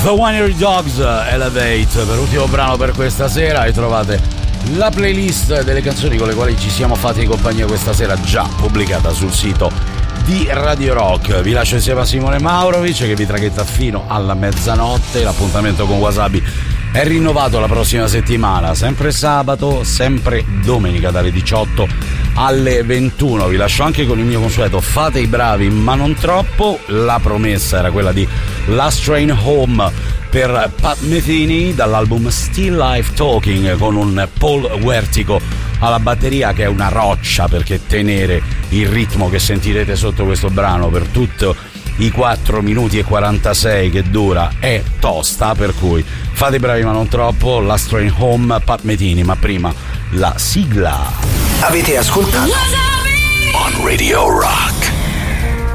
The Winery Dogs, Elevate, per ultimo brano per questa sera, e trovate la playlist delle canzoni con le quali ci siamo fatti compagnia questa sera, già pubblicata sul sito di Radio Rock. Vi lascio insieme a Simone Maurovic che vi traghetta fino alla mezzanotte. L'appuntamento con Wasabi è rinnovato la prossima settimana, sempre sabato, sempre domenica dalle 18 alle 21. Vi lascio anche con il mio consueto fate i bravi ma non troppo. La promessa era quella di Last Train Home per Pat Metheny dall'album Still Life Talking, con un Paul Huertico alla batteria che è una roccia, perché tenere il ritmo che sentirete sotto questo brano per tutto i 4 minuti e 46 che dura è tosta, per cui fate i bravi ma non troppo. Last Train Home, Pat Metheny, ma prima la sigla. Avete ascoltato On Radio Rock